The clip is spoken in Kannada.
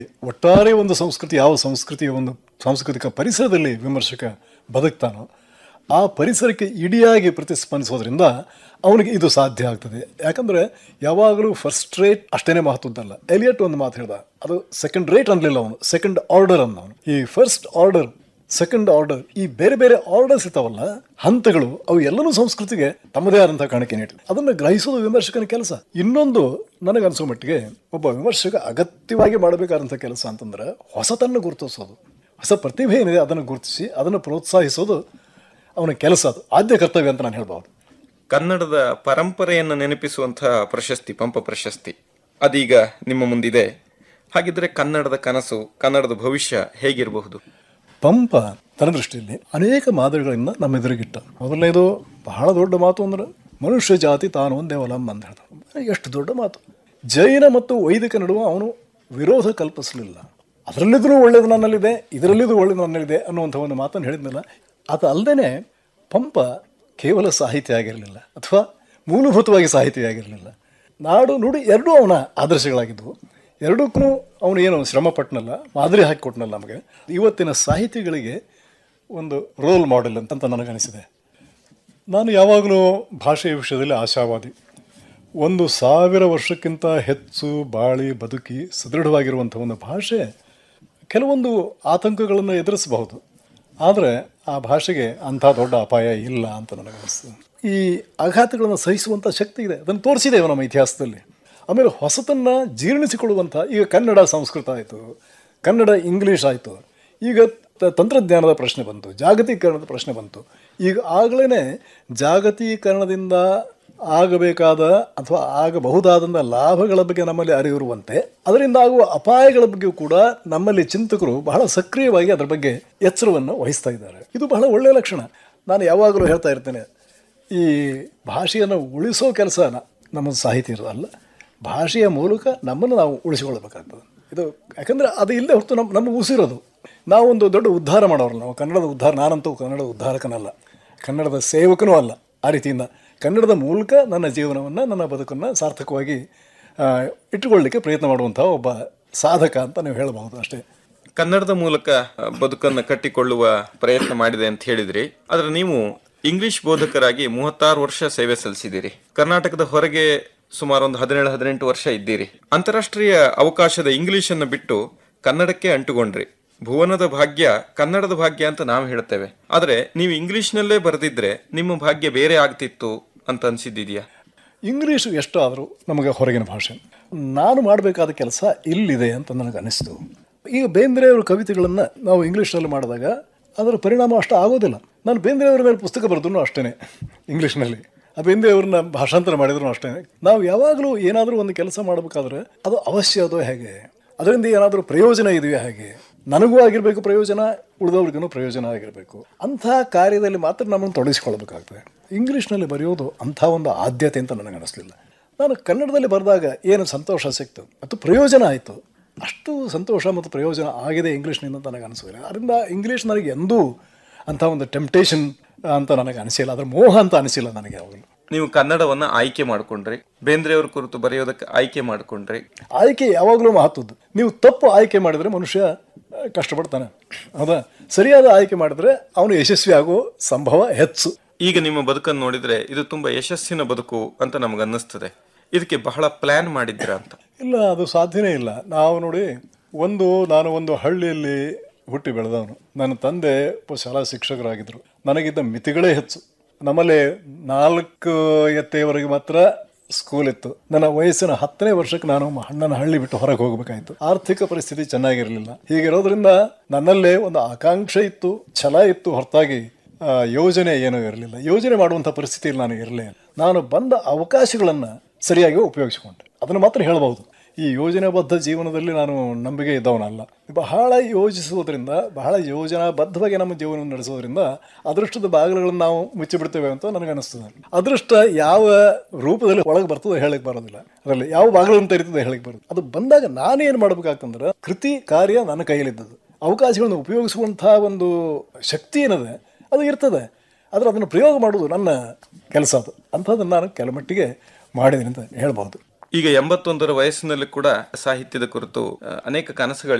ಒಟ್ಟಾರೆ ಒಂದು ಸಂಸ್ಕೃತಿ ಯಾವ ಸಂಸ್ಕೃತಿಯ ಒಂದು ಸಾಂಸ್ಕೃತಿಕ ಪರಿಸರದಲ್ಲಿ ವಿಮರ್ಶಕ ಬದುಕ್ತಾನೋ ಆ ಪರಿಸರಕ್ಕೆ ಇಡಿಯಾಗಿ ಪ್ರತಿಸ್ಪಂದಿಸೋದ್ರಿಂದ ಅವನಿಗೆ ಇದು ಸಾಧ್ಯ ಆಗ್ತದೆ. ಯಾಕಂದರೆ ಯಾವಾಗಲೂ ಫಸ್ಟ್ ರೇಟ್ ಅಷ್ಟೇ ಮಹತ್ವದ್ದಲ್ಲ. ಎಲಿಯಟ್ ಒಂದು ಮಾತು ಹೇಳ್ದ, ಅದು ಸೆಕೆಂಡ್ ರೇಟ್ ಅನ್ನಲಿಲ್ಲ, ಅವನು ಸೆಕೆಂಡ್ ಆರ್ಡರ್ ಅನ್ನವನು. ಈ ಫಸ್ಟ್ ಆರ್ಡರ್, ಸೆಕೆಂಡ್ ಆರ್ಡರ್, ಈ ಬೇರೆ ಬೇರೆ ಆರ್ಡರ್ಸ್ ಇರ್ತಾವಲ್ಲ, ಹಂತಗಳು, ಅವು ಎಲ್ಲನೂ ಸಂಸ್ಕೃತಿಗೆ ತಮ್ಮದೇ ಆದಂತಹ ಕಾಣಿಕೆ ನೀಡಿದೆ. ಅದನ್ನು ಗ್ರಹಿಸೋದು ವಿಮರ್ಶಕನ ಕೆಲಸ. ಇನ್ನೊಂದು ನನಗನ್ಸೋ ಮಟ್ಟಿಗೆ ಒಬ್ಬ ವಿಮರ್ಶಕ ಅಗತ್ಯವಾಗಿ ಮಾಡಬೇಕಾದಂಥ ಕೆಲಸ ಅಂತಂದ್ರೆ ಹೊಸತನ್ನು ಗುರುತಿಸೋದು. ಹೊಸ ಪ್ರತಿಭೆ ಏನಿದೆ ಅದನ್ನು ಗುರುತಿಸಿ ಅದನ್ನು ಪ್ರೋತ್ಸಾಹಿಸೋದು ಅವನ ಕೆಲಸ. ಅದು ಆದ್ಯ ಕರ್ತವ್ಯ ಅಂತ ನಾನು ಹೇಳ್ಬೋದು. ಕನ್ನಡದ ಪರಂಪರೆಯನ್ನು ನೆನಪಿಸುವಂತಹ ಪ್ರಶಸ್ತಿ ಪಂಪ ಪ್ರಶಸ್ತಿ ಅದೀಗ ನಿಮ್ಮ ಮುಂದಿದೆ. ಹಾಗಿದ್ರೆ ಕನ್ನಡದ ಕನಸು, ಕನ್ನಡದ ಭವಿಷ್ಯ ಹೇಗಿರಬಹುದು? ಪಂಪ ತನ್ನ ದೃಷ್ಟಿಯಲ್ಲಿ ಅನೇಕ ಮಾದರಿಗಳನ್ನು ನಮ್ಮೆದುರಿಗಿಟ್ಟ. ಮೊದಲನೇದು ಬಹಳ ದೊಡ್ಡ ಮಾತು ಅಂದ್ರೆ ಮನುಷ್ಯ ಜಾತಿ ತಾನು ಒಂದೇ ಒಲಂ ಅಂತ ಹೇಳ್ದ. ಎಷ್ಟು ದೊಡ್ಡ ಮಾತು! ಜೈನ ಮತ್ತು ವೈದಿಕ ನಡುವೆ ಅವನು ವಿರೋಧ ಕಲ್ಪಿಸಲಿಲ್ಲ. ಅದರಲ್ಲಿದ್ರೂ ಒಳ್ಳೇದು ನನ್ನಲ್ಲಿದೆ, ಇದರಲ್ಲಿದ್ದು ಒಳ್ಳೇದು ನನ್ನಲ್ಲಿದೆ ಅನ್ನುವಂಥ ಒಂದು ಮಾತನ್ನು ಹೇಳಿದ್ನಲ್ಲ. ಅದು ಅಲ್ಲದೆ ಪಂಪ ಕೇವಲ ಸಾಹಿತ್ಯ ಆಗಿರಲಿಲ್ಲ ಅಥವಾ ಮೂಲಭೂತವಾಗಿ ಸಾಹಿತ್ಯ ಆಗಿರಲಿಲ್ಲ. ನಾಡು ನುಡಿ ಎರಡೂ ಅವನ ಆದರ್ಶಗಳಾಗಿದ್ದವು. ಎರಡಕ್ಕೂ ಅವನು ಏನು ಶ್ರಮ ಪಟ್ಟನಲ್ಲ, ಮಾದರಿ ಹಾಕಿಕೊಟ್ನಲ್ಲ ನಮಗೆ. ಇವತ್ತಿನ ಸಾಹಿತಿಗಳಿಗೆ ಒಂದು ರೋಲ್ ಮಾಡೆಲ್ ಅಂತ ನನಗನಿಸಿದೆ. ನಾನು ಯಾವಾಗಲೂ ಭಾಷೆಯ ವಿಷಯದಲ್ಲಿ ಆಶಾವಾದಿ. 1000 ವರ್ಷಕ್ಕಿಂತ ಹೆಚ್ಚು ಬಾಳಿ ಬದುಕಿ ಸದೃಢವಾಗಿರುವಂಥ ಒಂದು ಭಾಷೆ ಕೆಲವೊಂದು ಆತಂಕಗಳನ್ನು ಎದುರಿಸಬಹುದು, ಆದರೆ ಆ ಭಾಷೆಗೆ ಅಂಥ ದೊಡ್ಡ ಅಪಾಯ ಇಲ್ಲ ಅಂತ ನನಗನ್ನಿಸ್ತದೆ. ಈ ಆಘಾತಗಳನ್ನು ಸಹಿಸುವಂಥ ಶಕ್ತಿ ಇದೆ, ಅದನ್ನು ತೋರಿಸಿದ್ದೇವೆ ನಮ್ಮ ಇತಿಹಾಸದಲ್ಲಿ. ಆಮೇಲೆ ಹೊಸತನ್ನು ಜೀರ್ಣಿಸಿಕೊಳ್ಳುವಂಥ, ಈಗ ಕನ್ನಡ ಸಂಸ್ಕೃತ ಆಯಿತು, ಕನ್ನಡ ಇಂಗ್ಲೀಷ್ ಆಯಿತು, ಈಗ ತಂತ್ರಜ್ಞಾನದ ಪ್ರಶ್ನೆ ಬಂತು, ಜಾಗತೀಕರಣದ ಪ್ರಶ್ನೆ ಬಂತು. ಈಗ ಆಗಲೇ ಜಾಗತೀಕರಣದಿಂದ ಆಗಬೇಕಾದ ಅಥವಾ ಆಗಬಹುದಾದಂಥ ಲಾಭಗಳ ಬಗ್ಗೆ ನಮ್ಮಲ್ಲಿ ಅರಿವಿರುವಂತೆ ಅದರಿಂದ ಆಗುವ ಅಪಾಯಗಳ ಬಗ್ಗೆಯೂ ಕೂಡ ನಮ್ಮಲ್ಲಿ ಚಿಂತಕರು ಬಹಳ ಸಕ್ರಿಯವಾಗಿ ಅದರ ಬಗ್ಗೆ ಎಚ್ಚರವನ್ನು ವಹಿಸ್ತಾ ಇದ್ದಾರೆ. ಇದು ಬಹಳ ಒಳ್ಳೆಯ ಲಕ್ಷಣ. ನಾನು ಯಾವಾಗಲೂ ಹೇಳ್ತಾ ಇರ್ತೇನೆ, ಈ ಭಾಷೆಯನ್ನು ಉಳಿಸೋ ಕೆಲಸ ನಮ್ಮ ಸಾಹಿತ್ಯ ಇರೋದಲ್ಲ, ಭಾಷೆಯ ಮೂಲಕ ನಮ್ಮನ್ನು ನಾವು ಉಳಿಸಿಕೊಳ್ಬೇಕಾಗ್ತದೆ. ಇದು ಯಾಕಂದರೆ ಅದು ಇಲ್ಲದೆ ಹೊರತು ನಮ್ಮ ಉಸಿರೋದು. ನಾವೊಂದು ದೊಡ್ಡ ಉದ್ಧಾರ ಮಾಡೋರಲ್ಲ, ನಾವು ಕನ್ನಡದ ಉದ್ಧಾರ, ನಾನಂತೂ ಕನ್ನಡದ ಉದ್ಧಾರಕನಲ್ಲ, ಕನ್ನಡದ ಸೇವಕನೂ ಅಲ್ಲ. ಆ ರೀತಿಯಿಂದ ಕನ್ನಡದ ಮೂಲಕ ನನ್ನ ಜೀವನವನ್ನು, ನನ್ನ ಬದುಕನ್ನು ಸಾರ್ಥಕವಾಗಿ ಇಟ್ಟುಕೊಳ್ಳಲಿಕ್ಕೆ ಪ್ರಯತ್ನ ಮಾಡುವಂಥ ಒಬ್ಬ ಸಾಧಕ ಅಂತ ನೀವು ಹೇಳಬಹುದು ಅಷ್ಟೇ. ಕನ್ನಡದ ಮೂಲಕ ಬದುಕನ್ನು ಕಟ್ಟಿಕೊಳ್ಳುವ ಪ್ರಯತ್ನ ಮಾಡಿದೆ ಅಂತ ಹೇಳಿದ್ರಿ. ಆದರೆ ನೀವು ಇಂಗ್ಲಿಷ್ ಬೋಧಕರಾಗಿ 36 ವರ್ಷ ಸೇವೆ ಸಲ್ಲಿಸಿದ್ದೀರಿ. ಕರ್ನಾಟಕದ ಹೊರಗೆ ಸುಮಾರು ಒಂದು 17-18 ವರ್ಷ ಇದ್ದೀರಿ. ಅಂತಾರಾಷ್ಟ್ರೀಯ ಅವಕಾಶದ ಇಂಗ್ಲಿಷನ್ನು ಬಿಟ್ಟು ಕನ್ನಡಕ್ಕೆ ಅಂಟುಕೊಂಡ್ರಿ. ಭುವನದ ಭಾಗ್ಯ ಕನ್ನಡದ ಭಾಗ್ಯ ಅಂತ ನಾವು ಹೇಳ್ತೇವೆ. ಆದರೆ ನೀವು ಇಂಗ್ಲಿಷ್ನಲ್ಲೇ ಬರೆದಿದ್ರೆ ನಿಮ್ಮ ಭಾಗ್ಯ ಬೇರೆ ಆಗ್ತಿತ್ತು ಅಂತ ಅನ್ಸಿದ್ದಿದೆಯಾ? ಇಂಗ್ಲೀಷು ಎಷ್ಟಾದರೂ ನಮಗೆ ಹೊರಗಿನ ಭಾಷೆ. ನಾನು ಮಾಡಬೇಕಾದ ಕೆಲಸ ಇಲ್ಲಿದೆ ಅಂತ ನನಗೆ ಅನಿಸ್ತು. ಈಗ ಬೇಂದ್ರೆಯವರ ಕವಿತೆಗಳನ್ನು ನಾವು ಇಂಗ್ಲೀಷ್ನಲ್ಲಿ ಮಾಡಿದಾಗ ಅದರ ಪರಿಣಾಮ ಅಷ್ಟು ಆಗೋದಿಲ್ಲ. ನಾನು ಬೇಂದ್ರೆಯವರ ಮೇಲೆ ಪುಸ್ತಕ ಬರೆದ್ರೂ ಅಷ್ಟೇ ಇಂಗ್ಲೀಷ್ನಲ್ಲಿ, ಆ ಬೇಂದ್ರೆಯವ್ರನ್ನ ಭಾಷಾಂತರ ಮಾಡಿದ್ರು ಅಷ್ಟೇ. ನಾವು ಯಾವಾಗಲೂ ಏನಾದರೂ ಒಂದು ಕೆಲಸ ಮಾಡಬೇಕಾದ್ರೆ ಅದು ಅವಶ್ಯ ಅದೋ ಹೇಗೆ, ಅದರಿಂದ ಏನಾದರೂ ಪ್ರಯೋಜನ ಇದೆಯಾ ಹೇಗೆ, ನನಗೂ ಆಗಿರಬೇಕು ಪ್ರಯೋಜನ, ಉಳಿದವ್ರಿಗೂ ಪ್ರಯೋಜನ ಆಗಿರಬೇಕು. ಅಂಥ ಕಾರ್ಯದಲ್ಲಿ ಮಾತ್ರ ನಮ್ಮನ್ನು ತೊಡಗಿಸ್ಕೊಳ್ಬೇಕಾಗ್ತದೆ. ಇಂಗ್ಲೀಷ್ನಲ್ಲಿ ಬರೆಯೋದು ಅಂಥ ಒಂದು ಆದ್ಯತೆ ಅಂತ ನನಗೆ ಅನ್ನಿಸ್ಲಿಲ್ಲ. ನಾನು ಕನ್ನಡದಲ್ಲಿ ಬರೆದಾಗ ಏನು ಸಂತೋಷ ಸಿಕ್ತು ಮತ್ತು ಪ್ರಯೋಜನ ಆಯಿತು, ಅಷ್ಟು ಸಂತೋಷ ಮತ್ತು ಪ್ರಯೋಜನ ಆಗಿದೆ ಇಂಗ್ಲೀಷ್ನಿಂದ ಅಂತ ನನಗೆ ಅನಿಸೋದಿಲ್ಲ. ಅದರಿಂದ ಇಂಗ್ಲೀಷ್ ನನಗೆ ಎಂದೂ ಅಂಥ ಒಂದು ಟೆಂಪ್ಟೇಷನ್ ಅಂತ ನನಗೆ ಅನಿಸಿಲ್ಲ, ಅದರ ಮೋಹ ಅಂತ ಅನಿಸಿಲ್ಲ ನನಗೆ ಯಾವಾಗಲೂ. ನೀವು ಕನ್ನಡವನ್ನು ಆಯ್ಕೆ ಮಾಡಿಕೊಂಡ್ರಿ, ಬೇಂದ್ರೆಯವ್ರ ಕುರಿತು ಬರೆಯೋದಕ್ಕೆ ಆಯ್ಕೆ ಮಾಡಿಕೊಂಡ್ರಿ. ಆಯ್ಕೆ ಯಾವಾಗಲೂ ಮಹತ್ವದ್ದು. ನೀವು ತಪ್ಪು ಆಯ್ಕೆ ಮಾಡಿದರೆ ಮನುಷ್ಯ ಕಷ್ಟಪಡ್ತಾನೆ, ಹೌದಾ? ಸರಿಯಾದ ಆಯ್ಕೆ ಮಾಡಿದ್ರೆ ಅವನು ಯಶಸ್ವಿ ಆಗೋ ಸಂಭವ ಹೆಚ್ಚು. ಈಗ ನಿಮ್ಮ ಬದುಕನ್ನು ನೋಡಿದ್ರೆ ಇದು ತುಂಬಾ ಯಶಸ್ಸಿನ ಬದುಕು ಅಂತ ನಮ್ಗೆ ಅನ್ನಿಸ್ತದೆ. ಇದಕ್ಕೆ ಬಹಳ ಪ್ಲಾನ್ ಮಾಡಿದ್ರ ಅಂತ? ಇಲ್ಲ, ಅದು ಸಾಧ್ಯನೇ ಇಲ್ಲ. ನಾವು ನೋಡಿ, ನಾನು ಒಂದು ಹಳ್ಳಿಯಲ್ಲಿ ಹುಟ್ಟಿ ಬೆಳೆದವನು. ನನ್ನ ತಂದೆ ಶಾಲಾ ಶಿಕ್ಷಕರಾಗಿದ್ದರು. ನನಗಿದ್ದ ಮಿತಿಗಳೇ ಹೆಚ್ಚು. ನಮ್ಮಲ್ಲಿ 4 ಎತ್ತೆಯವರೆಗೆ ಮಾತ್ರ ಸ್ಕೂಲ್ ಇತ್ತು. ನನ್ನ ವಯಸ್ಸಿನ 10ನೇ ವರ್ಷಕ್ಕೆ ನಾನು ಅಣ್ಣನ ಹಳ್ಳಿ ಬಿಟ್ಟು ಹೊರಗೆ ಹೋಗಬೇಕಾಯಿತು. ಆರ್ಥಿಕ ಪರಿಸ್ಥಿತಿ ಚೆನ್ನಾಗಿರಲಿಲ್ಲ. ಹೀಗಿರೋದ್ರಿಂದ ನನ್ನಲ್ಲೇ ಒಂದು ಆಕಾಂಕ್ಷೆ ಇತ್ತು, ಛಲ ಇತ್ತು, ಹೊರತಾಗಿ ಯೋಜನೆ ಏನೂ ಇರಲಿಲ್ಲ. ಯೋಜನೆ ಮಾಡುವಂಥ ಪರಿಸ್ಥಿತಿಯಲ್ಲಿ ನಾನು ಇರಲೇ ಇಲ್ಲ. ನಾನು ಬಂದ ಅವಕಾಶಗಳನ್ನು ಸರಿಯಾಗಿ ಉಪಯೋಗಿಸಿಕೊಂಡೆ, ಅದನ್ನು ಮಾತ್ರ ಹೇಳ್ಬೋದು. ಈ ಯೋಜನಾಬದ್ಧ ಜೀವನದಲ್ಲಿ ನಾನು ನಂಬಿಕೆ ಇದ್ದವನಲ್ಲ. ಬಹಳ ಯೋಜಿಸುವುದರಿಂದ, ಬಹಳ ಯೋಜನಾಬದ್ಧವಾಗಿ ನಮ್ಮ ಜೀವನವನ್ನು ನಡೆಸೋದ್ರಿಂದ ಅದೃಷ್ಟದ ಬಾಗಿಲುಗಳನ್ನು ನಾವು ಮುಚ್ಚಿಬಿಡ್ತೇವೆ ಅಂತ ನನಗನ್ನಿಸ್ತದೆ. ಅದೃಷ್ಟ ಯಾವ ರೂಪದಲ್ಲಿ ಒಳಗೆ ಬರ್ತದೆ ಹೇಳಕ್ಕೆ ಬರೋದಿಲ್ಲ, ಅದರಲ್ಲಿ ಯಾವ ಬಾಗಿಲನ್ನು ತೆರೀತದೆ ಹೇಳಕ್ಕೆ ಬರೋದು. ಅದು ಬಂದಾಗ ನಾನೇನು ಮಾಡಬೇಕಾಗ್ತಂದ್ರೆ, ಕೃತಿ ಕಾರ್ಯ ನನ್ನ ಕೈಯಲ್ಲಿದ್ದದ್ದು, ಅವಕಾಶಗಳನ್ನು ಉಪಯೋಗಿಸುವಂಥ ಒಂದು ಶಕ್ತಿ ಏನಿದೆ ಅದು ಇರ್ತದೆ. ಆದರೆ ಅದನ್ನು ಪ್ರಯೋಗ ಮಾಡೋದು ನನ್ನ ಕೆಲಸ. ಅದು ಅಂಥದ್ದನ್ನು ನಾನು ಕೆಲಮಟ್ಟಿಗೆ ಮಾಡಿದ್ದೀನಿ ಅಂತ ಹೇಳ್ಬೋದು. ಈಗ 81ರ ವಯಸ್ಸಿನಲ್ಲಿ ಕೂಡ ಸಾಹಿತ್ಯದ ಕುರಿತು ಅನೇಕ ಕನಸುಗಳು